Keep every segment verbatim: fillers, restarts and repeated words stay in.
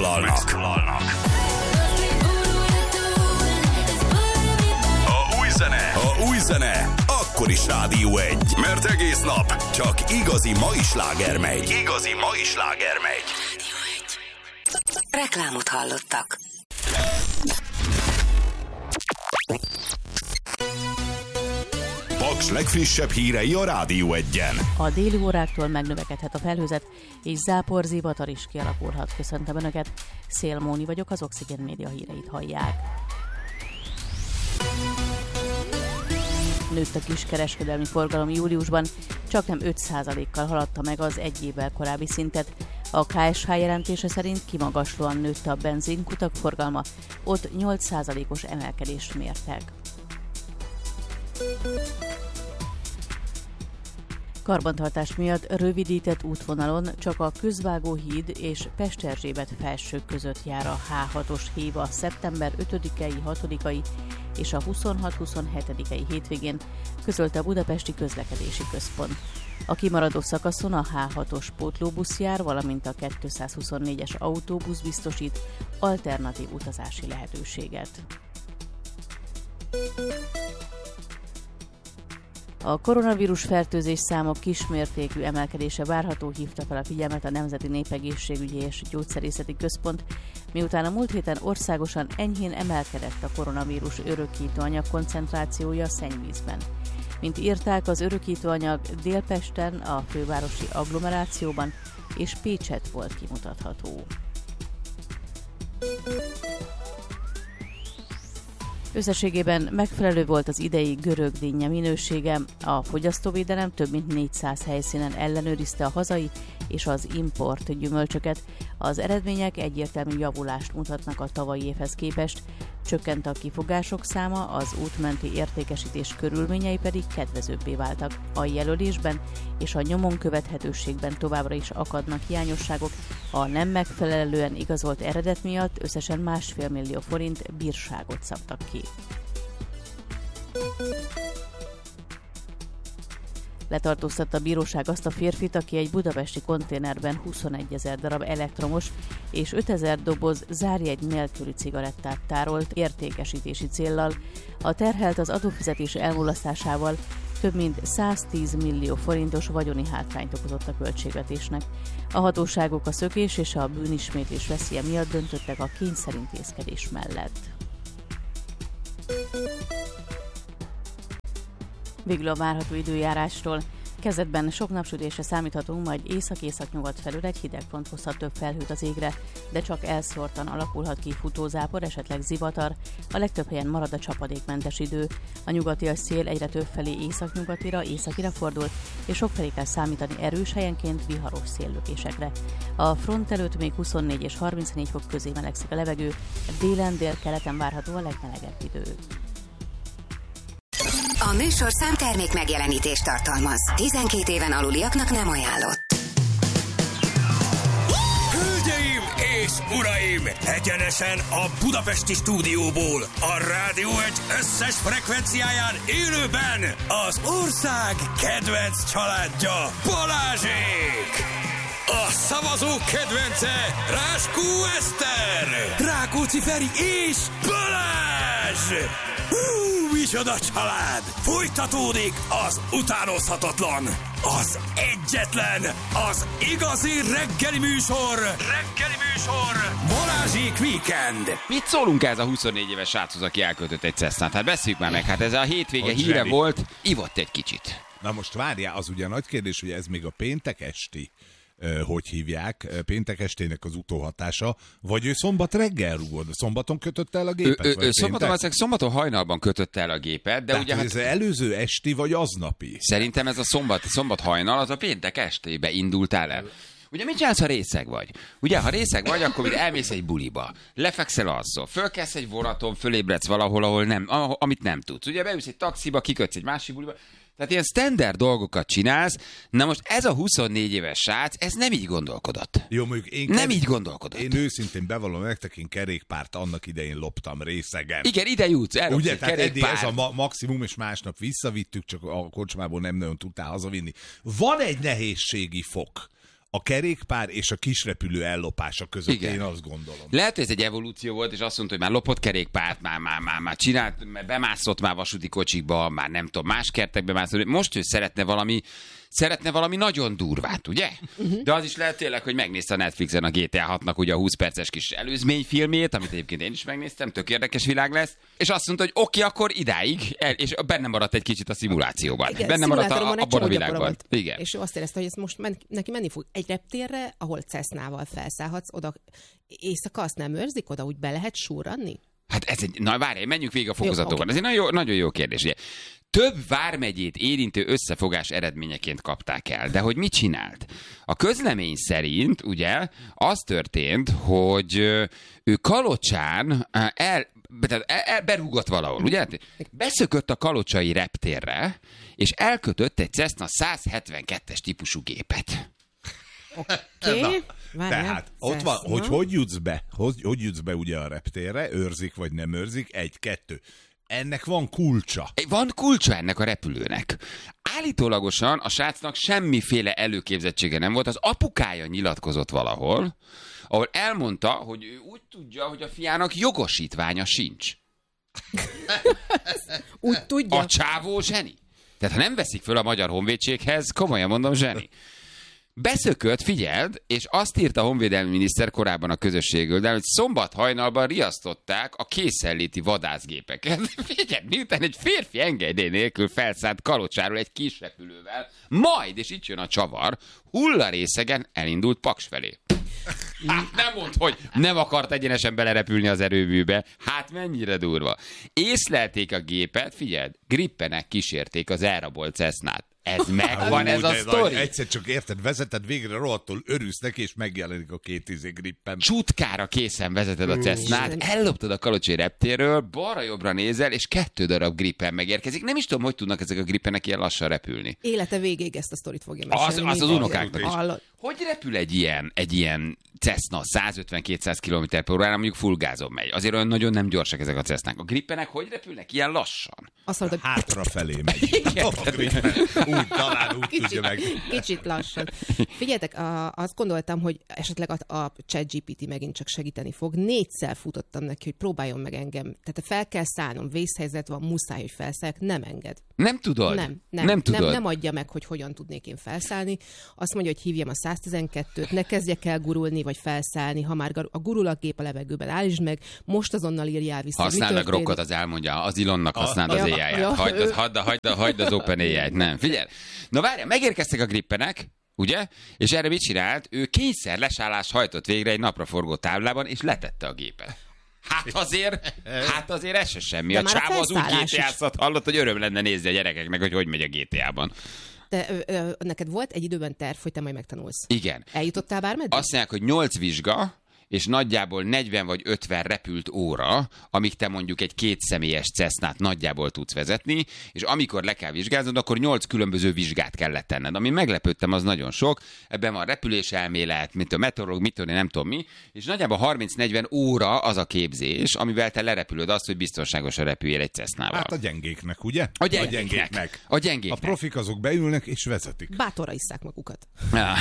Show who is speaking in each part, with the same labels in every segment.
Speaker 1: megszólalnak. A új zene, a új zene, akkor is Rádió egy. Mert egész nap csak igazi mai sláger megy. Igazi mai sláger megy.
Speaker 2: Reklámot hallottak.
Speaker 1: Paks legfrissebb hírei a Rádió egyen.
Speaker 3: A déli óráktól megnövekedhet a felhőzet, és zápor, zivatar is kialakulhat. Köszöntöm Önöket, Szél Móni vagyok, az Oxygen Média híreit hallják. Nőtt a kiskereskedelmi forgalom júliusban, csaknem öt százalékkal haladta meg az egy évvel korábbi szintet. A ká es há jelentése szerint kimagaslóan nőtt a benzinkutak forgalma, ott nyolc százalékos emelkedést mértek. Karbantartás miatt rövidített útvonalon csak a Közvágóhíd és Pesterzsébet felső között jár a há hatos hév a szeptember ötödikei, hatodikai és a huszonhat-huszonhetedikei hétvégén, közölte a Budapesti Közlekedési Központ. A kimaradó szakaszon a há hatos pótlóbusz jár, valamint a kétszázhuszonnégyes autóbusz biztosít alternatív utazási lehetőséget. A koronavírus fertőzés számok kismértékű emelkedése várható, hívta fel a figyelmet a Nemzeti Népegészségügyi és Gyógyszerészeti Központ, miután a múlt héten országosan enyhén emelkedett a koronavírus örökítőanyag koncentrációja a szennyvízben. Mint írták, az örökítőanyag Délpesten, a fővárosi agglomerációban és Pécsett volt kimutatható. Összességében megfelelő volt az idei görög dinnye minősége, a fogyasztóvédelem több mint négyszáz helyszínen ellenőrizte a hazai és az import gyümölcsöket. Az eredmények egyértelmű javulást mutatnak a tavalyi évhez képest, csökkent a kifogások száma, az útmenti értékesítés körülményei pedig kedvezőbbé váltak. A jelölésben és a nyomon követhetőségben továbbra is akadnak hiányosságok, a nem megfelelően igazolt eredet miatt összesen másfél millió forint bírságot szabtak ki. Letartóztatta a bíróság azt a férfit, aki egy budapesti konténerben huszonegyezer darab elektromos és ötezer doboz zárjegy nélküli cigarettát tárolt értékesítési céllal. A terhelt az adófizetés elmulasztásával több mint száztíz millió forintos vagyoni hátrányt okozott a költségvetésnek. A hatóságok a szökés és a bűnismétlés veszélye miatt döntöttek a kényszerintézkedés mellett. Végül a várható időjárásról. Kezdetben sok napsütésre számíthatunk, majd észak-észak-nyugat felől egy hideg front hozhat több felhőt az égre, de csak elszórtan alakulhat ki futózápor, esetleg zivatar, a legtöbb helyen marad a csapadékmentes idő. A nyugatias szél egyre több felé északnyugatira, északira fordul, és sokfelé kell számítani erős, helyenként viharos széllökésekre. A front előtt még huszonnégy és harmincnégy fok közé melegszik a levegő, délen délkeleten várható a legmelegebb idő.
Speaker 2: A műsorszám termék megjelenítést tartalmaz. tizenkét éven aluliaknak nem ajánlott.
Speaker 4: Hölgyeim és uraim! Egyenesen a budapesti stúdióból, a Rádió egy összes frekvenciáján élőben az ország kedvenc családja, Balázsék! A szavazók kedvence, Ráskó Eszter, Rákóczi Feri és Balázs! Hú, micsoda család! Folytatódik az utánozhatatlan, az egyetlen, az igazi reggeli műsor, reggeli műsor, Balázsék Weekend.
Speaker 5: Mit szólunk ez a huszonnégy éves sráchoz, aki elköltött egy Cessnát? Hát beszéljük már meg, hát ez a hétvége
Speaker 6: Hogy
Speaker 5: híre
Speaker 6: zseni.
Speaker 5: volt, ivott egy kicsit.
Speaker 6: Na most várjál, az ugye nagy kérdés, hogy ez még a péntek esti, uh, hogy hívják, péntek estének az utóhatása, vagy ő szombat reggel rúgod, szombaton kötötte el a gépet?
Speaker 5: Ő, ő,
Speaker 6: vagy
Speaker 5: ő szombaton,
Speaker 6: péntek?
Speaker 5: ezek szombaton hajnalban kötötte el a gépet, de
Speaker 6: Tehát,
Speaker 5: ugye hát...
Speaker 6: ez előző esti, vagy aznapi?
Speaker 5: Szerintem ez a szombat, szombat hajnal, az a péntek estébe indultál el. Ugye mit csinálsz, ha részeg vagy? Ugye, ha részeg vagy, akkor elmész egy buliba, lefekszel alszol, fölkelsz egy vonaton, fölébredsz valahol, ahol nem, amit nem tudsz. Ugye beülsz egy taxiba, kikötsz egy másik buliba, tehát ilyen standard dolgokat csinálsz. Na most ez a huszonnégy éves srác, ez nem így gondolkodott.
Speaker 6: Jó, mondjuk én
Speaker 5: nem
Speaker 6: kerék...
Speaker 5: így gondolkodott.
Speaker 6: Én őszintén bevallom nektek, én kerékpárt annak idején loptam részegen.
Speaker 5: Igen, ide jutsz, elropsz
Speaker 6: ugye,
Speaker 5: egy
Speaker 6: tehát eddig
Speaker 5: kerékpárt.
Speaker 6: ez a ma- maximum, és másnap visszavittük, csak a kocsmából nem nagyon tudtál hazavinni. Van egy nehézségi fok, a kerékpár és a kisrepülő ellopása között,
Speaker 5: igen.
Speaker 6: Én azt gondolom.
Speaker 5: Lehet, hogy ez egy evolúció volt, és azt mondta, hogy már lopott kerékpárt, már, már, már, már csinált, már bemászott már vasúti kocsikba, már nem tudom, más kertekbe mászott. Most ő szeretne valami, szeretne valami nagyon durvát, ugye? Uh-huh. De az is lehet tényleg, hogy megnézte a Netflixen a gé té á hatnak ugye a húsz perces kis előzményfilmét, amit egyébként én is megnéztem, tök érdekes világ lesz, és azt mondta, hogy oké, akkor idáig, el, és benne maradt egy kicsit a szimulációban.
Speaker 7: Igen,
Speaker 5: benne maradt a, abban a világban. Igen.
Speaker 7: És ő azt érezte, hogy ez most men, neki menni fog egy reptérre, ahol Cessnával felszállhatsz, oda éjszaka azt nem őrzik, oda úgy be lehet súranni?
Speaker 5: Hát ez egy, na várj, menjünk végig a fokozatokon. Okay. Ez egy nagyon jó, nagyon jó kérdés. Ugye. Több vármegyét érintő összefogás eredményeként kapták el. De hogy mit csinált? A közlemény szerint ugye az történt, hogy ő Kalocsán el, el, el berúgott valahol, ugye? Beszökött a kalocsai reptérre, és elkötött egy Cessna száz hetvenkettes típusú gépet.
Speaker 7: Oké. Okay.
Speaker 6: Tehát ott van, hogy hogy jutsz be, hogy, hogy jutsz be ugye a reptérre, őrzik vagy nem őrzik, egy, kettő. Ennek van kulcsa.
Speaker 5: Van kulcsa ennek a repülőnek. Állítólagosan a srácnak semmiféle előképzettsége nem volt, az apukája nyilatkozott valahol, ahol elmondta, hogy ő úgy tudja, hogy a fiának jogosítványa sincs.
Speaker 7: Úgy tudja.
Speaker 5: A csávó zseni. Tehát ha nem veszik föl a Magyar Honvédséghez, komolyan mondom, zseni. Beszökött, figyeld, és azt írta a honvédelmi miniszter korábban a közösségről, hogy szombat hajnalban riasztották a készenléti vadászgépeket. Figyeld, miután egy férfi engedély nélkül felszállt Kalocsáról egy kis repülővel, majd, és itt jön a csavar, hullarészegen elindult Paks felé. Hát nem mondd, hogy nem akart egyenesen belerepülni az erőműbe. Hát mennyire durva. Észlelték a gépet, figyeld, grippenek kísérték az elrabolt Cessnát. Ez megvan, ez a sztori.
Speaker 6: Egyszer csak érted, vezeted végre, rohadtul örülsz neki, és megjelenik a két izé grippen.
Speaker 5: Csutkára készen vezeted a Cessnát, elloptad a Kalocsai reptérről, balra-jobbra nézel, és kettő darab grippen megérkezik. Nem is tudom, hogy tudnak ezek a grippenek ilyen lassan repülni.
Speaker 7: Élete végéig ezt a sztorit fogja mesélni.
Speaker 5: Az az, az unokáknak is. Hogy repül egy ilyen, egy ilyen Cessna száz ötven-kétszáz kilométer per órára, mondjuk full gázon megy? Azért olyan nagyon nem gyorsak ezek a Cessnák. A grippenek hogy repülnek ilyen lassan?
Speaker 7: Azt mondod, hogy...
Speaker 6: Hátrafelé megy. A grippen úgy talán úgy
Speaker 7: kicsit,
Speaker 6: tudja meg.
Speaker 7: Kicsit lassan. Figyeljetek, a, azt gondoltam, hogy esetleg a, a ChatGPT megint csak segíteni fog. Négyszer futottam neki, hogy próbáljon meg engem. Tehát fel kell szállnom, vészhelyzet van, muszáj, hogy felszálljak, nem enged.
Speaker 5: Nem tudod?
Speaker 7: Nem, nem,
Speaker 5: nem, tudod.
Speaker 7: nem, nem adja meg, hogy hogyan tudnék én felszállni. Azt mondja, hogy hívjam a száz tizenkettőt, ne kezdjek el gurulni, vagy felszállni. Ha már a gurul a gép a levegőben, állítsd meg, most azonnal írjál vissza.
Speaker 5: Használd a grokkot, az elmondja, az Ilonnak használd az á í-ját. Ja, hagyd, az, hagyd, hagyd, hagyd az Open á í-ját. Nem, figyelj. Na várjál, megérkeztek a grippenek, ugye? És erre mit csinált? Ő kényszer lesállást hajtott végre egy napraforgó táblában, és letette a gépet. Hát azért, hát azért ez se semmi. De a csávó az úgy gé té á-szat hallott, hogy öröm lenne nézni a gyerekeknek, hogy hogy megy a gé té á-ban.
Speaker 7: De ö, ö, neked volt egy időben terv, hogy te majd megtanulsz?
Speaker 5: Igen.
Speaker 7: Eljutottál bármeddig?
Speaker 5: Azt mondják, hogy nyolc vizsga, és nagyjából negyven vagy ötven repült óra, amíg te mondjuk egy kétszemélyes Cessnát nagyjából tudsz vezetni, és amikor le kell vizsgáznod, akkor nyolc különböző vizsgát kellett tenned. Ami meglepődtem, az nagyon sok. Ebben van repüléselmélet, mint a meteorológ, mit tudom, nem tudom mi, és nagyjából harminc-negyven óra az a képzés, amivel te lerepülöd azt, hogy biztonságosan repüljél egy Cessnával.
Speaker 6: Hát a gyengéknek, ugye?
Speaker 5: A gyengéknek. A gyengéknek. A, gyengéknek.
Speaker 6: A profik azok beülnek és vezetik.
Speaker 7: Bátorra isszák magukat.
Speaker 5: Ja.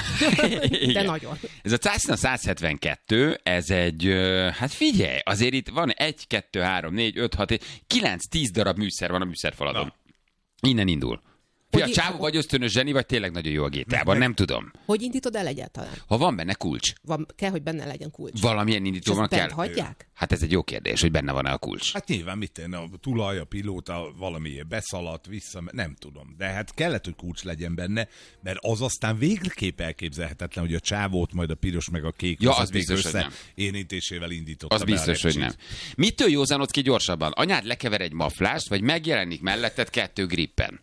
Speaker 7: De nagyon.
Speaker 5: Ez a Cessna száz hetvenkettő, ez egy, hát figyelj, azért itt van egy, kettő, három, négy, öt, hat, kilenc, tíz darab műszer van a műszerfaladon. Na. Innen indul. Fia, csávó vagy ösztönös zseni, vagy tényleg nagyon jó a gé té á-ban, nem tudom.
Speaker 7: Hogy indítod el egyáltalán?
Speaker 5: Ha van benne kulcs.
Speaker 7: Van, kell, hogy benne legyen kulcs.
Speaker 5: Valamilyen indító van kell.
Speaker 7: Hagyják?
Speaker 5: Hát ez egy jó kérdés, hogy benne van-e a kulcs.
Speaker 6: Hát nyilván mit tenni, a tulaj, a pilóta valamiért beszaladt, vissza, nem tudom. De hát kellett, hogy kulcs legyen benne, mert az aztán végképp elképzelhetetlen, hogy a csávót majd a piros meg a kék
Speaker 5: ja, az biztos, össze
Speaker 6: érintésével indította.
Speaker 5: Az biztos, hogy nem. Mitől józanodsz ki gyorsabban? Anyád lekever egy maflást, vagy megjelenik melletted kettő grippen?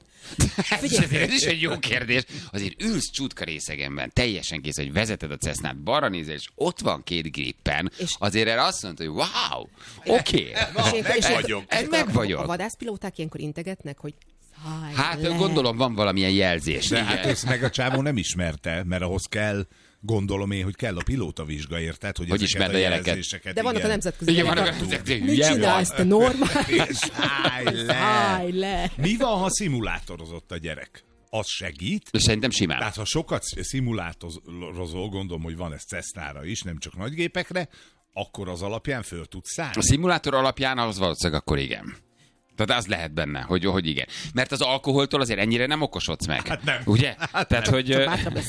Speaker 5: Ez is egy jó kérdés. Azért ülsz csutka részegenben, teljesen kész, hogy vezeted a Cessnát, balra nézel, és ott van két grippen. És azért erre azt mondta, hogy wow, oké. Okay.
Speaker 6: Meg vagyok.
Speaker 5: Ez meg vagyok.
Speaker 7: A vadászpilóták ilyenkor integetnek, hogy szállj
Speaker 5: Hát
Speaker 7: le.
Speaker 5: Gondolom van valamilyen jelzés.
Speaker 6: De hát ezt meg a csávó nem ismerte, mert ahhoz kell, gondolom én, hogy kell a pilóta vizsga, érted? Hogy,
Speaker 5: hogy ismerd a jeleket.
Speaker 7: De vannak
Speaker 5: igen.
Speaker 7: a nemzetközi
Speaker 5: igen, vannak a nemzetközi
Speaker 7: Mit csinálsz, te normális?
Speaker 6: Szállj le.
Speaker 7: Szállj le.
Speaker 6: Mi van, ha szimulátorozott a gyerek? az segít.
Speaker 5: És szerintem simán.
Speaker 6: Tehát ha sokat szimulátozol, gondolom, hogy van ez Cessnára is, nem csak nagygépekre, akkor az alapján föl tudsz szállni.
Speaker 5: A szimulátor alapján ahhoz valószínűleg akkor igen. Tehát az lehet benne, hogy, hogy igen. Mert az alkoholtól azért ennyire nem okosodsz meg.
Speaker 6: Hát nem.
Speaker 5: Ugye?
Speaker 6: Hát
Speaker 5: tehát,
Speaker 6: nem.
Speaker 5: hogy...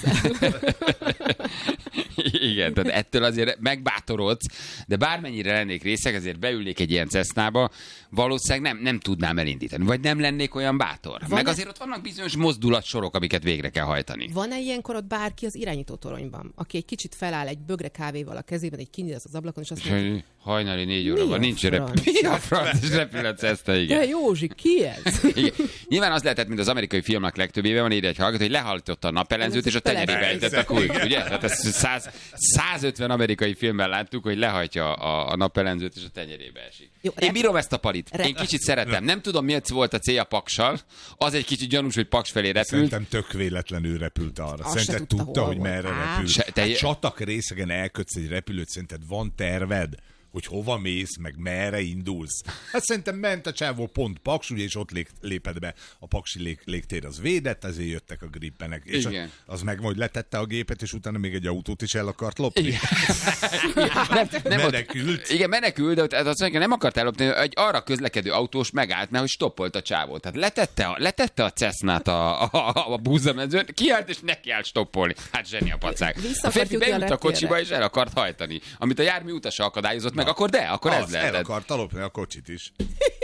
Speaker 5: Igen, tehát ettől azért megbátorodsz, de bármennyire lennék részeg, azért beülnék egy ilyen Cessnába, valószínűleg nem, nem tudnám elindítani, vagy nem lennék olyan bátor. Van meg azért ott vannak bizonyos mozdulatsorok, amiket végre kell hajtani.
Speaker 7: Van-e ilyenkor ott bárki az irányító toronyban, aki egy kicsit feláll egy bögre kávéval a kezében, egy kinyílt az ablakon, és azt mondja,
Speaker 5: hajnali négy óra van, nincs
Speaker 7: franc?
Speaker 5: Mi a franc? És repül a Cessna, igen.
Speaker 7: De Józsi, ki ez?
Speaker 5: Igen. Nyilván az lehetett, mint az amerikai filmek legtöbbében van írja egy hallgató, hogy lehallította a napellenzőt, és a tenyerébe ejtett a kulcs, ugye? Tehát ezt száz, százötven amerikai filmben láttuk, hogy lehajtja a, a napellenzőt, és a tenyerébe esik. Jó, Én rep... bírom ezt a palit. Rep... Én kicsit szeretem. Nem tudom, miért volt a célja Paksal. Az egy kicsit gyanús, hogy Paks felé repült.
Speaker 6: Szerintem tök véletlenül repült arra.
Speaker 7: Azt
Speaker 6: Szerinted
Speaker 7: tudta,
Speaker 6: tudta, hogy merre
Speaker 7: Á.
Speaker 6: repült.
Speaker 5: Se, te...
Speaker 6: Hát csatak részegen elkötsz egy repülőt, szerinted van terved, hogy hova mész, meg merre indulsz. Hát szerintem ment a csávó pont Paks, ugye, és ott lé, lépett be a paksi lég, légtér, az védett, ezért jöttek a grippenek. És
Speaker 5: Igen.
Speaker 6: az meg majd letette a gépet, és utána még egy autót is el akart lopni.
Speaker 5: Igen. nem, nem
Speaker 6: menekült.
Speaker 5: Ott, igen, menekült, de ott, az mondja, nem akart ellopni, egy arra közlekedő autós megállt, mert hogy stoppolt a csávó. Tehát letette a, letette a Cessnát a, a, a, a búzamezőn, kiállt és neki állt stoppolni. Hát zseni a pacák. A férfi beült a kocsiba és el akart hajtani. Amit a jármű utasa akadályozott meg, akkor de, akkor
Speaker 6: az,
Speaker 5: ez lehetett.
Speaker 6: El akart lopni a kocsit is.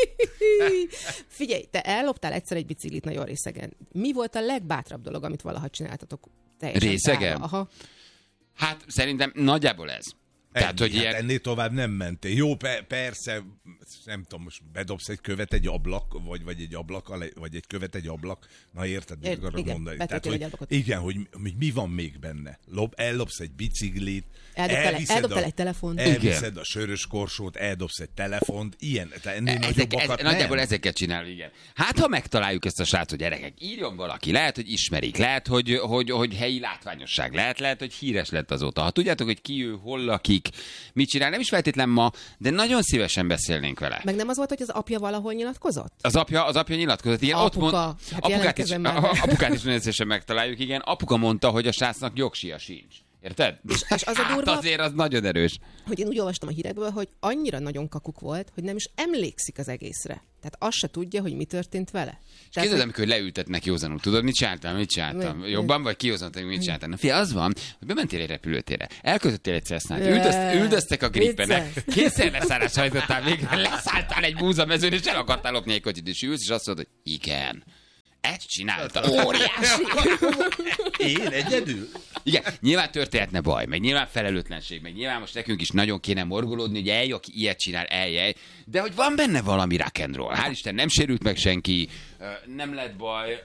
Speaker 7: Figyelj, te elloptál egyszer egy biciklit nagyon részegen. Mi volt a legbátrabb dolog, amit valaha csináltatok?
Speaker 5: Részegen?
Speaker 7: Aha.
Speaker 5: Hát szerintem nagyjából ez.
Speaker 6: Ennyi,
Speaker 5: Tehát, hogy
Speaker 6: hát
Speaker 5: ilyen...
Speaker 6: ennél tovább nem mentél. Jó, pe- persze, nem tudom, most bedobsz egy követ egy ablak, vagy, vagy egy ablak, alá- vagy egy követ egy ablak, na érted, mit
Speaker 7: Ér-
Speaker 6: akarok
Speaker 7: igen,
Speaker 6: mondani.
Speaker 7: betettél
Speaker 6: Tehát,
Speaker 7: egy
Speaker 6: hogy,
Speaker 7: ablakot.
Speaker 6: igen, hogy, hogy mi van még benne. Lop, ellopsz egy biciklit,
Speaker 7: Eldobtál,
Speaker 6: elviszed
Speaker 7: eldobtál
Speaker 6: a,
Speaker 7: egy telefont.
Speaker 6: elviszed a sörös korsót, eldobsz egy telefont, ilyen, tehát ennél
Speaker 5: Ezek,
Speaker 6: nagyobbakat
Speaker 5: ez,
Speaker 6: nem.
Speaker 5: nagyjából ezeket csinál, igen. Hát, ha megtaláljuk ezt a srácot, gyerekek, írjon valaki. Lehet, hogy ismerik, lehet, hogy, hogy, hogy helyi látványosság, lehet, lehet, hogy híres lett azóta. Ha tudjátok, hogy ki ő, hol lakik, mit csinál, nem is feltétlen ma, de nagyon szívesen beszélnénk vele.
Speaker 7: Meg nem az volt, hogy az apja valahol nyilatkozott?
Speaker 5: Az apja, az apja nyilatkozott, igen.
Speaker 7: Apuka.
Speaker 5: Ott mond,
Speaker 7: Hát
Speaker 5: apukát, is,
Speaker 7: jelentkezem már.
Speaker 5: a- apukát is nagyon szívesen megtaláljuk, igen. Apuka mondta, hogy a srácnak jogsia sincs. Érted?
Speaker 7: És az a
Speaker 5: Hát
Speaker 7: durva-
Speaker 5: azért az nagyon erős.
Speaker 7: Hogy én úgy olvastam a hírekből, hogy annyira nagyon kakuk volt, hogy nem is emlékszik az egészre. Tehát azt se tudja, hogy mi történt vele. Tehát,
Speaker 5: Képzeld, amikor leültetnek józanul, tudod, mit csináltam, mit csináltam?
Speaker 7: Mi?
Speaker 5: Jobban vagy kihozatok, mit csináltam? Na fia, az van, hogy bementél egy repülőtérre, elkötöttél egy Cessnát,
Speaker 7: Jaj,
Speaker 5: üldözt, üldöztek a grippenek,
Speaker 7: vicces.
Speaker 5: készen leszállás hajtottál végre, leszálltál egy búzamezőn, és el akartál lopni egy kocsit, és ülsz, és azt mondod, hogy igen. Ezt csináltam.
Speaker 7: óriási.
Speaker 6: Én egyedül?
Speaker 5: Igen, nyilván történhetne baj, meg nyilván felelőtlenség, meg nyilván most nekünk is nagyon kéne morgolódni, hogy eljö, aki ilyet csinál, eljej, de hogy van benne valami rock and roll. Hál' Isten, nem sérült meg senki, nem lett baj.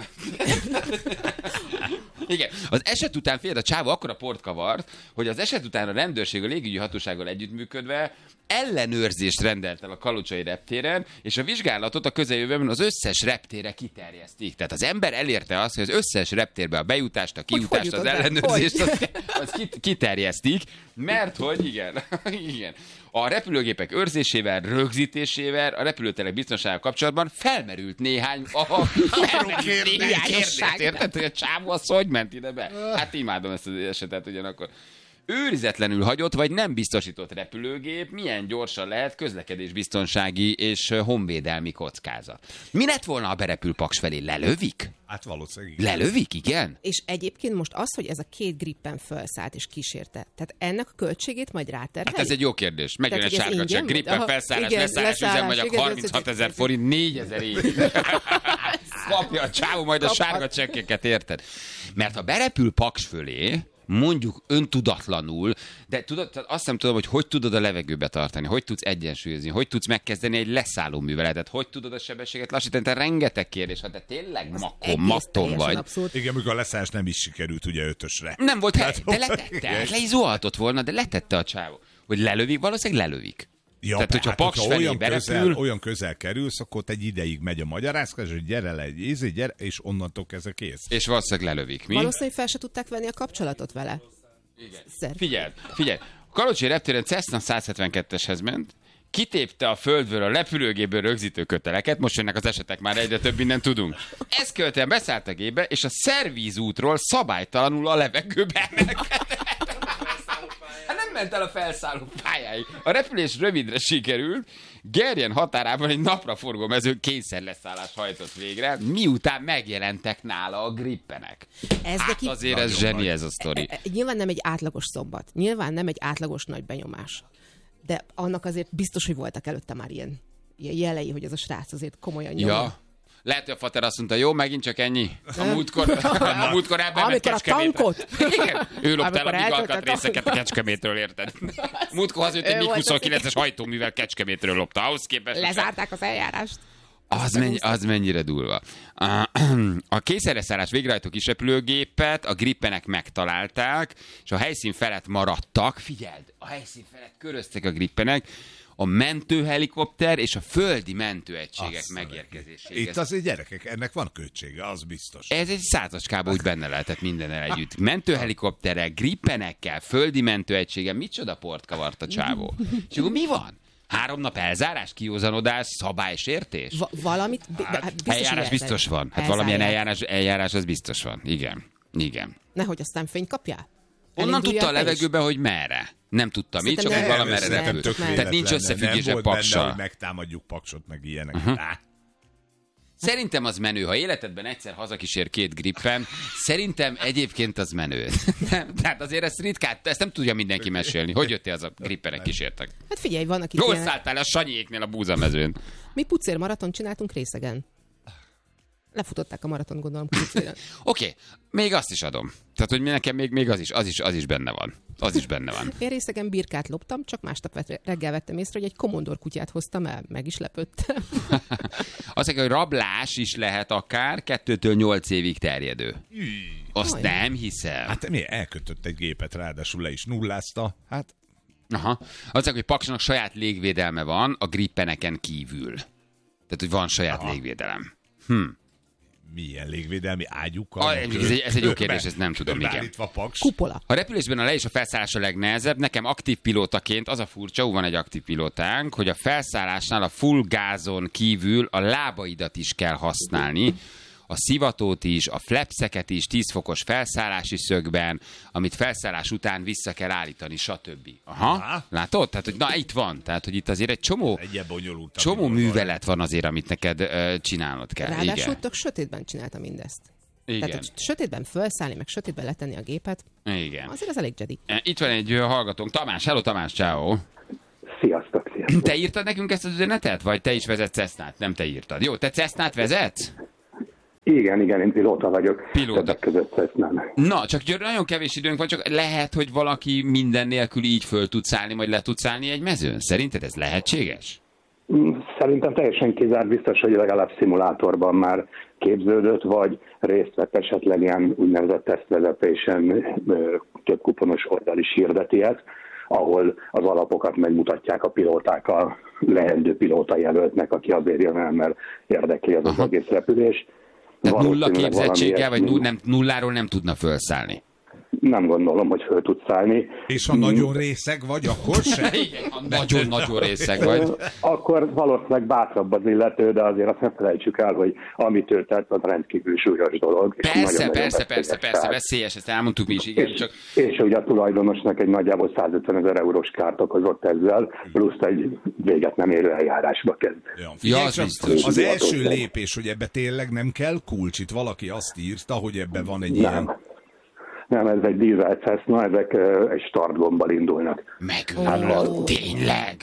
Speaker 5: Igen, az eset után, figyelj, a csávó akkora port kavart, hogy az eset után a rendőrség a légügyi hatósággal együttműködve ellenőrzést rendelt el a kalocsai reptéren, és a vizsgálatot a közeljövőben az összes reptére kiterjesztik. Tehát az ember elérte azt, hogy az összes reptérbe a bejutást, a kijutást,
Speaker 7: hogy
Speaker 5: az
Speaker 7: jutott el?
Speaker 5: ellenőrzést, az, az kit- kiterjesztik, mert hogy igen, igen. A repülőgépek őrzésével, rögzítésével, a repülőterek biztonsággal kapcsolatban felmerült néhány a felmerült néhány kérdés, érted, hogy a csávó az hogy ment ide be? Hát imádom ezt az esetet ugyanakkor. Őrizetlenül hagyott, vagy nem biztosított repülőgép milyen gyorsan lehet közlekedésbiztonsági és honvédelmi kockázat. Mi lett volna, ha berepül Paks felé? Lelövik?
Speaker 6: Hát valószínűleg.
Speaker 5: Lelövik, igen?
Speaker 7: És egyébként most az, hogy ez a két grippen felszállt és kísérte, tehát ennek a költségét majd ráterheli?
Speaker 5: Hát ez egy jó kérdés. Megjön egy
Speaker 7: Tehát, hogy ez
Speaker 5: sárga
Speaker 7: ingyen
Speaker 5: csak, grippen
Speaker 7: vagy? Aha,
Speaker 5: felszállás,
Speaker 7: igen,
Speaker 5: leszállás,
Speaker 7: leszállás,
Speaker 5: üzemmanyag,
Speaker 7: igen,
Speaker 5: harminchat ezer
Speaker 7: ez-
Speaker 5: forint, négyezer év. Kapja a csávó majd a
Speaker 7: Kaphat.
Speaker 5: sárga csekkeket, érted? Mert ha berepül Paks fölé, mondjuk öntudatlanul, de tudod, tehát azt nem tudom, hogy hogy tudod a levegőbe tartani, hogy tudsz egyensúlyozni, hogy tudsz megkezdeni egy leszálló műveletet, hogy tudod a sebességet lassítani, te rengeteg kérdés, ha te tényleg makon,
Speaker 7: Egész
Speaker 5: matton
Speaker 7: teljesen
Speaker 5: vagy.
Speaker 7: abszurd.
Speaker 6: Igen, amikor a leszállás nem is sikerült ugye ötösre.
Speaker 5: Nem volt hely, de
Speaker 6: Tehát-
Speaker 5: letette, hát le is zuhaltott volna, de letette a csávó. Hogy lelövik, valószínűleg lelövik.
Speaker 6: Ja,
Speaker 5: Tehát, hogyha
Speaker 6: hát,
Speaker 5: Paks
Speaker 6: hogyha
Speaker 5: felé
Speaker 6: olyan
Speaker 5: berepül-
Speaker 6: közel, olyan közel kerülsz, akkor ott egy ideig megy a magyarázkodás, hogy gyere le egy ízi, gyere, és onnantól kezdve kész.
Speaker 5: És valószínűleg lelövik. Mi?
Speaker 7: Valószínűleg fel se tudták venni a kapcsolatot vele.
Speaker 5: Igen.
Speaker 7: Szer.
Speaker 5: Figyelj, figyelj. A Kalocsi reptéren Cessna száz hetvenketteshez ment, kitépte a földből a repülőgéből rögzítő köteleket, most jönnek az esetek, már egyre több mindent tudunk. Ezt követően beszállt a gépbe, és a szervízútról szabálytalanul a levegőbe emelkedett. Hát nem ment el a felszálló pályáig. A repülés rövidre sikerült, Gerjen határában egy napraforgó mezőn kényszerleszállás hajtott végre, miután megjelentek nála a grippenek. Ez hát neki... azért ez zseni nagy. Ez a sztori.
Speaker 7: E, e, nyilván nem egy átlagos szombat, nyilván nem egy átlagos nagy benyomás, de annak azért biztos, hogy voltak előtte már ilyen, ilyen jelei, hogy ez a srác azért komolyan nyomja.
Speaker 5: Ja. Lehet, hogy a fater azt mondta, jó, megint csak ennyi. A múltkor, a múltkor elbement Kecskemétre. Igen, ő lopta el a bigalkat részeket a Kecskemétről, érted? Múltkor az jött egy MiG huszonkilences hajtóművel Kecskemétről lopta. Ahhoz képest...
Speaker 7: Lezárták az eljárást.
Speaker 5: Az, mennyi, az mennyire durva. A kényszerleszállás végrehajtó kisrepülőgépet a grippenek megtalálták, és a helyszín felett maradtak. Figyeld, a helyszín felett köröztek a grippenek, a mentőhelikopter és a földi mentőegységek azt megérkezéséig.
Speaker 6: Itt azért gyerekek, ennek van költsége, az biztos.
Speaker 5: Ez egy százacskába úgy benne lehetett mindennel együtt. Mentőhelikopterek, grippenekkel, földi mentőegységgel, micsoda port kavart a csávó. És akkor mi van? Három nap elzárás, kiózanodás, szabálysértés?
Speaker 7: Va- valamit? B- hát biztos,
Speaker 5: eljárás biztos van. Hát valamilyen eljárás, eljárás az biztos van. Igen. Igen.
Speaker 7: Nehogy aztán fényt kapjál?
Speaker 5: Onnan tudta a levegőben, hogy merre. Nem tudta mi, csak hogy valamerre repült. Tehát nincs összefüggés a Paksal.
Speaker 6: Benne, hogy megtámadjuk Paksot, meg ilyenek. Uh-huh.
Speaker 5: Szerintem az menő. Ha életedben egyszer hazakísér két grippen, szerintem egyébként az menő. Tehát azért ezt ritkán, ezt nem tudja mindenki mesélni. Hogy jöttél az a grippenek kísértek?
Speaker 7: Hát figyelj, vannak itt
Speaker 5: Jól ilyen... szálltál a Sanyiéknél a búzamezőn.
Speaker 7: Mi pucér maraton csináltunk Részegen. Lefutották a maraton, gondolom. Oké,
Speaker 5: okay. Még azt is adom. Tehát, hogy nekem még, még az, is, az, is, az is benne van. Az is benne van.
Speaker 7: Én Részegen birkát loptam, csak másnap reggel vettem észre, hogy egy komondor kutyát hoztam el, meg is lepődtem.
Speaker 5: Azt mondja, hogy rablás is lehet akár kettőtől nyolc évig terjedő. Azt olyan. Nem hiszem.
Speaker 6: Hát mi elkötött egy gépet, ráadásul le is nullázta. Hát...
Speaker 5: Aha. Azt mondja, hogy Paksnak saját légvédelme van a grippeneken kívül. Tehát, hogy van saját Aha. légvédelem. Hm.
Speaker 6: Milyen légvédelmi ágyukkal?
Speaker 5: A, ez, egy, ez egy jó kérdés, ezt nem tudom, igen.
Speaker 7: Kupola.
Speaker 5: A repülésben a le- és a felszállás a legnehezebb. Nekem aktív pilótaként az a furcsa, van egy aktív pilótánk, hogy a felszállásnál a full gázon kívül a lábaidat is kell használni. A szivatót is, a flapseket is, tíz fokos felszállási szögben, amit felszállás után vissza kell állítani, stb. Aha, Aha. Látod? Tehát, hogy na itt van. Tehát, hogy itt azért egy csomó, csomó művelet van azért, amit neked uh, csinálnod kell.
Speaker 7: Ráadásul tök sötétben csinálta mindezt. Igen. Tehát, hogy sötétben felszállni, meg sötétben letenni a gépet,
Speaker 5: igen.
Speaker 7: Azért az elég Jedi.
Speaker 5: Itt van egy hallgatónk. Tamás, hello Tamás, ciao.
Speaker 8: Sziasztok, sziasztok.
Speaker 5: Te írtad nekünk ezt az üzenetet? Vagy te is vezetsz Cessnát? Nem te írtad. Jó, te Cessnát vezetsz?
Speaker 8: Igen, igen, én pilóta vagyok.
Speaker 5: Pilóta.
Speaker 8: Között ezt nem.
Speaker 5: Na, csak nagyon kevés időnk van, csak lehet, hogy valaki minden nélkül így föl tud szállni, vagy le tud szállni egy mezőn. Szerinted ez lehetséges?
Speaker 8: Szerintem teljesen kizárt, biztos, hogy legalább szimulátorban már képződött, vagy részt vett esetleg ilyen úgynevezett tesztvezetésen, több kuponos oldal is hirdeti ezt, ahol az alapokat megmutatják a pilóták a leendő pilóta jelöltnek, aki azért jön el, mert érdekli az, az egész repülés.
Speaker 5: Tehát nulla képzettséggel, vagy null, nem, nulláról nem tudna felszállni?
Speaker 8: Nem gondolom, hogy föl tud szállni.
Speaker 6: És ha nagyon részeg vagy, akkor sem?
Speaker 5: Igen, ha nagyon-nagyon részeg vagy.
Speaker 8: Akkor valószínűleg bátrabb az illető, de azért azt nem felejtsük el, hogy amit ő tett, az rendkívül súlyos dolog.
Speaker 5: Persze, nagyon persze, persze, persze, veszélyes, ezt elmondtuk mi is, igen.
Speaker 8: És,
Speaker 5: csak...
Speaker 8: és ugye a tulajdonosnak egy nagyjából százötvenezer eurós kárt okozott ezzel, plusz egy véget nem érő eljárásba kezd.
Speaker 6: Ja, figyelj, ja, az, biztos. Az első lépés, hogy ebbe tényleg nem kell kulcs. Itt valaki azt írta, hogy ebbe van egy nem. ilyen...
Speaker 8: Nem, ez egy dízel Cessna, ezek uh, egy startgombbal indulnak.
Speaker 5: Meg, hát, ha, tényleg?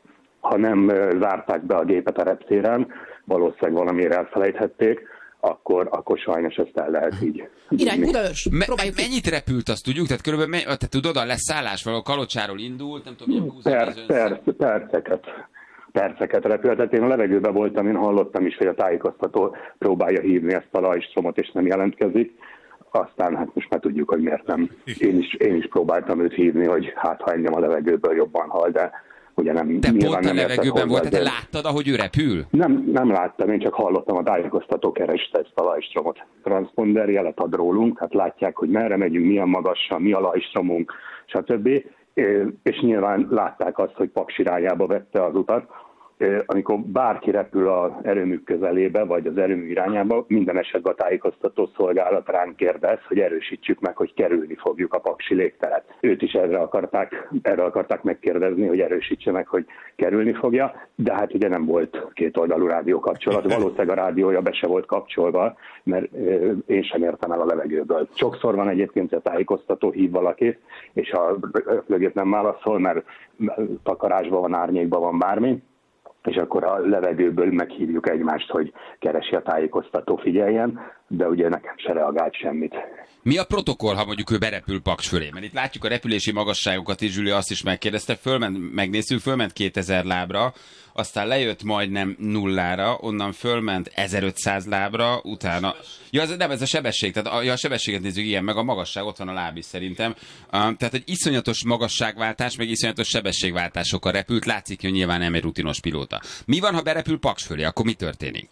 Speaker 8: Ha nem uh, zárták be a gépet a reptéren, valószínűleg valamiért elfelejthették, akkor, akkor sajnos ezt el lehet így.
Speaker 7: Irány Budaörs!
Speaker 5: Me- mennyit repült, azt tudjuk? Tehát körülbelül, me- te tudod, a leszállás valahol Kalocsáról indult, nem tudom, milyen húzat
Speaker 8: per, per, perceket. perceket repült. Tehát én a levegőben voltam, én hallottam is, hogy a tájékoztató próbálja hívni ezt a lajstromot, és nem jelentkezik. Aztán hát most már tudjuk, hogy miért nem. Én is, én is próbáltam őt hívni, hogy hát ha engem a levegőből jobban hal, de ugye nem...
Speaker 5: De pont a levegőben volt, te láttad, ahogy ő repül?
Speaker 8: Nem, nem láttam, én csak hallottam, a tájékoztató kereste ezt a lajstromot. Transponder jelet ad rólunk, hát látják, hogy merre megyünk, milyen magasan, mi a lajstromunk, stb. és nyilván látták azt, hogy Paks irányába vette az utat. Amikor bárki repül az erőmű közelébe, vagy az erőmű irányába, minden esetben a tájékoztató szolgálat ránk kérdez, hogy erősítsük meg, hogy kerülni fogjuk a paksi légteret. Őt is erre akarták, erre akarták megkérdezni, hogy erősítse meg, hogy kerülni fogja, de hát ugye nem volt kétoldalú rádió kapcsolat. Valószínűleg a rádiója be se volt kapcsolva, mert én sem értem el a levegőből. Sokszor van egyébként, hogy a tájékoztató hív valakit, és a repülőgép nem válaszol, mert takarásban van, árnyékban van bármi, és akkor a levegőből meghívjuk egymást, hogy keresi a tájékoztató, figyeljen, de ugye nekem se reagált semmit.
Speaker 5: Mi a protokoll, ha mondjuk ő berepül Paks fölé? Mert itt látjuk a repülési magasságokat is, Zsüli azt is megkérdezte, fölment, megnéztük, fölment kétezer lábra, aztán lejött majdnem nullára, onnan fölment ezerötszáz lábra, utána... Ja, ez, nem, ez a sebesség, tehát a, ja, a sebességet nézzük, ilyen, meg a magasság, ott van a láb is szerintem. Uh, tehát egy iszonyatos magasságváltás, meg iszonyatos sebességváltásokkal repült, látszik, hogy nyilván nem egy rutinos pilóta. Mi van, ha berepül Paks fölé, akkor mi történik?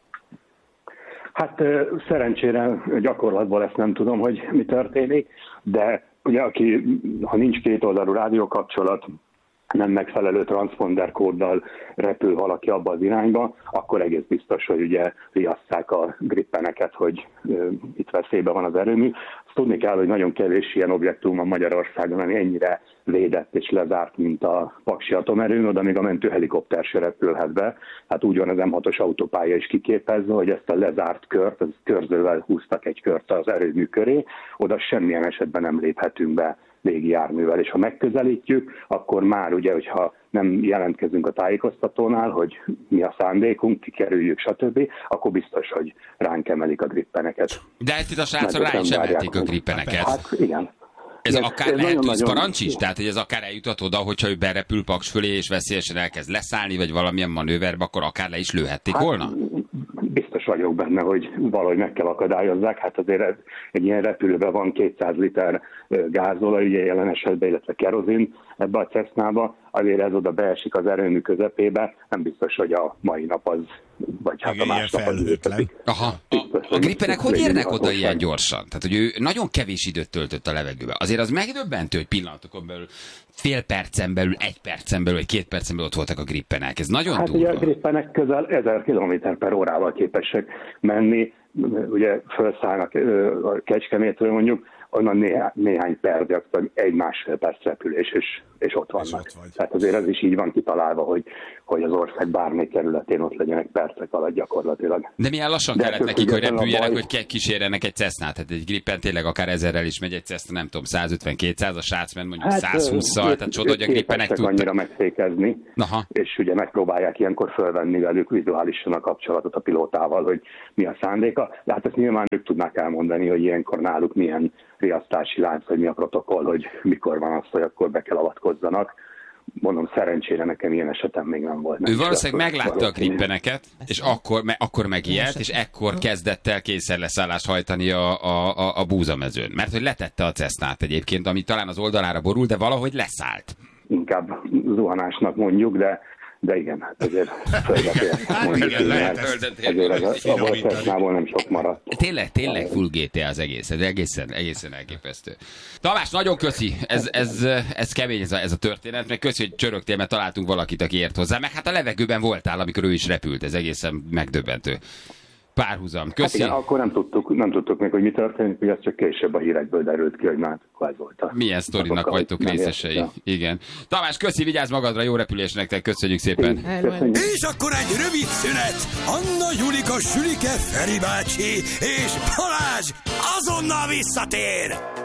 Speaker 8: Hát szerencsére gyakorlatban ezt nem tudom, hogy mi történik, de ugye aki, ha nincs kétoldalú rádiókapcsolat, nem megfelelő transponder kóddal repül valaki abba az irányba, akkor egész biztos, hogy ugye riasszák a grippeneket, hogy uh, itt veszélyben van az erőmű. Azt tudni kell, hogy nagyon kevés ilyen objektum van Magyarországon, ami ennyire védett és lezárt, mint a Paksi atomerőmű, oda még a mentőhelikopter se repülhet be. Hát úgy van az em hatos autópálya is kiképezve, hogy ezt a lezárt kört, az körzővel húztak egy kört az erőmű köré, oda semmilyen esetben nem léphetünk be légijárművel, és ha megközelítjük, akkor már ugye, hogyha nem jelentkezünk a tájékoztatónál, hogy mi a szándékunk, kikerüljük, stb., akkor biztos, hogy ránk emelik a grippeneket.
Speaker 5: De ezt itt a srácra rá is emelték a grippeneket.
Speaker 8: Hát igen.
Speaker 5: Ez, ez akár ez lehet tűz parancs is?
Speaker 8: Jó.
Speaker 5: Tehát, hogy ez akár eljutat oda, hogyha ő berepül Paks fölé, és veszélyesen elkezd leszállni, vagy valamilyen manőverbe, akkor akár le is lőhették
Speaker 8: hát,
Speaker 5: volna?
Speaker 8: Biztos vagyok benne, hogy valahogy meg kell akadályozzák. Hát azért egy ilyen repülőben van kétszáz liter gázolaj, ugye jelen esetben, illetve kerozin ebbe a Cessnába, azért ez oda beesik az erőmű közepébe, nem biztos, hogy a mai nap az, vagy hát a másnap az ültetik.
Speaker 5: Aha. A, a grippenek hogy érnek oda ilyen gyorsan? Tehát, hogy ő nagyon kevés időt töltött a levegőbe. Azért az megdöbbentő, hogy pillanatokon belül, fél percen belül, egy percen belül, vagy két percen belül ott voltak a grippenek. Ez nagyon
Speaker 8: hát
Speaker 5: durva.
Speaker 8: Hát ugye a grippenek közel ezer kilométer per órával képesek menni, ugye felszállnak a Kecskemétről mondjuk, onnan néhány, néhány perc, gyakorlatilag egy-másfél perc repülés, és, és ott vannak. És ott Tehát azért ez is így van kitalálva, hogy, hogy az ország bármely területén ott legyenek percek alatt gyakorlatilag.
Speaker 5: De milyen lassan De kellett nekik, hogy repüljenek, baj... hogy kísérjenek egy Cessnát. Tehát egy Gripen tényleg akár ezerrel is megy egy Cessna, nem tudom, száz ötven kétszáz, a srác ment mondjuk hát, száz hússzal, tehát csoda, hogy a Gripenek tudtak.
Speaker 8: Annyira megfékezni,
Speaker 5: Aha.
Speaker 8: és ugye megpróbálják ilyenkor fölvenni velük vizuálisan a kapcsolatot a pilótával, hogy mi a szándéka. De hát ezt nyilván ők tudnák elmondani, hogy ilyenkor náluk milyen riasztási lánc, hogy mi a protokoll, hogy mikor van az, hogy akkor be kell avatkozzanak. Mondom, szerencsére nekem ilyen esetem még nem volt. Nem
Speaker 5: ő valószínűleg meglátta a grippeneket, és akkor, me, akkor megijedt, és ekkor kezdett el kényszerleszállást hajtani a, a, a, a búzamezőn. Mert hogy letette a Cessnát egyébként, ami talán az oldalára borul, de valahogy leszállt.
Speaker 8: Inkább zuhanásnak mondjuk, de De igen, hát azért földetért mondjuk, mert azért a Cessnából nem sok maradt.
Speaker 5: Tényleg, tényleg full gé té á az egész, ez egészen, egészen elképesztő. Tamás, nagyon köszi, ez, ez, ez kemény ez a, ez a történet, meg köszi, hogy csörögtél, mert találtunk valakit, aki ért hozzá, meg hát a levegőben voltál, amikor ő is repült, ez egészen megdöbbentő. Párhuzam. Köszi. Hát
Speaker 8: igen, akkor nem tudtuk, nem tudtuk még, hogy mi történik, hogy ez csak később a hírekből derült ki, hogy már ez volt a...
Speaker 5: Milyen sztorinak vagytok részesei. Ja. Igen. Tamás, köszi, vigyázz magadra, jó repülés nektek, köszönjük szépen.
Speaker 4: Köszönjük. És akkor egy rövid szünet. Anna, Julika, Sülike, Feri bácsi és Balázs azonnal visszatér.